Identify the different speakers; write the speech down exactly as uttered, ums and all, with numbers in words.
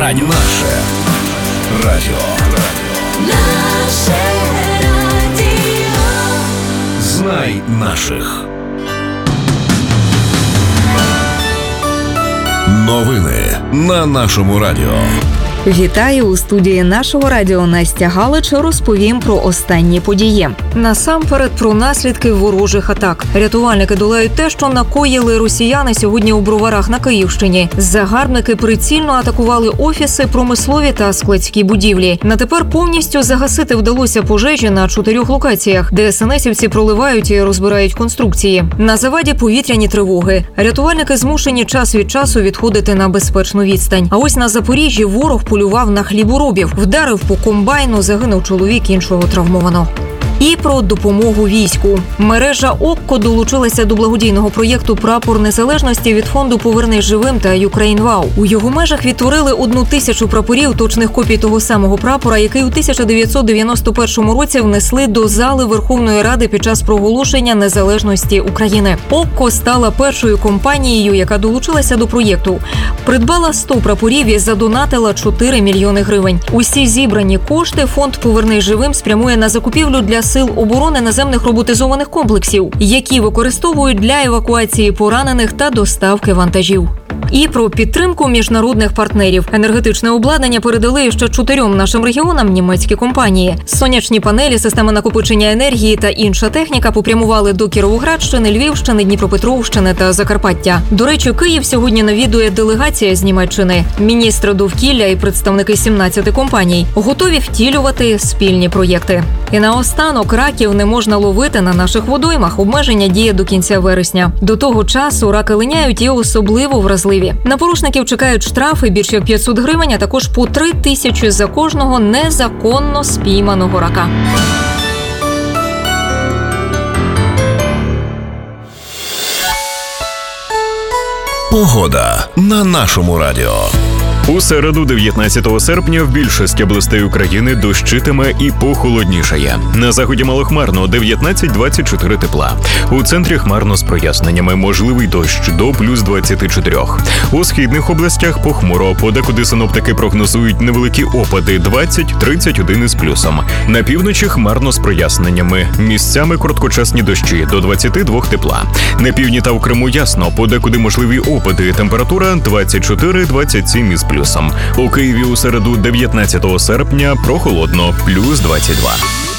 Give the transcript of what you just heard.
Speaker 1: радіо. Наше радіо.
Speaker 2: Наше радіо.
Speaker 1: Знай наших. Новини на нашому радіо.
Speaker 3: Вітаю у студії нашого радіо. Настя Галич. Розповім про останні події. Насамперед про наслідки ворожих атак. Рятувальники долають те, що накоїли росіяни сьогодні у Броварах на Київщині. Загарбники прицільно атакували офіси, промислові та складські будівлі. На тепер повністю загасити вдалося пожежі на чотирьох локаціях, де ес-ен-есівці проливають і розбирають конструкції. На заваді повітряні тривоги. Рятувальники змушені час від часу відходити на безпечну відстань. А ось на Запоріжжі ворог полював на хліборобів. Вдарив по комбайну, загинув чоловік, іншого травмовано. І про допомогу війську. Мережа «Окко» долучилася до благодійного проєкту «Прапор незалежності» від фонду «Повернись живим» та «Юкрейнвау». У його межах відтворили одну тисячу прапорів, точних копій того самого прапора, який у тисяча дев'ятсот дев'яносто першому році внесли до зали Верховної Ради під час проголошення незалежності України. «Окко» стала першою компанією, яка долучилася до проєкту. Придбала сто прапорів і задонатила чотири мільйони гривень. Усі зібрані кошти фонд «Повернись живим» спрямує на закупівлю для сил оборони наземних роботизованих комплексів, які використовують для евакуації поранених та доставки вантажів. І про підтримку міжнародних партнерів. Енергетичне обладнання передали ще чотирьом нашим регіонам німецькі компанії. Сонячні панелі, системи накопичення енергії та інша техніка попрямували до Кіровоградщини, Львівщини, Дніпропетровщини та Закарпаття. До речі, Київ сьогодні навідує делегація з Німеччини. Міністри довкілля і представники сімнадцяти компаній готові втілювати спільні проєкти. І наостанок, раків не можна ловити на наших водоймах. Обмеження діє до кінця вересня. До того часу раки линяють і особливо вразливі. На порушників чекають штрафи більш як п'ятсот гривень, а також по три тисячі за кожного незаконно спійманого рака.
Speaker 1: Погода на нашому радіо.
Speaker 4: У середу, дев'ятнадцятого серпня, в більшості областей України дощитиме і похолоднішає. На заході малохмарно дев'ятнадцять - двадцять чотири тепла. У центрі хмарно з проясненнями, можливий дощ до плюс двадцять чотири. У східних областях похмуро, подекуди синоптики прогнозують невеликі опади двадцять - тридцять один із плюсом. На півночі хмарно з проясненнями, місцями короткочасні дощі до двадцять два тепла. На півдні та в Криму ясно, подекуди можливі опади, температура двадцять чотири - двадцять сім із плюсом. У Києві у середу, дев'ятнадцятого серпня, прохолодно, плюс двадцять два.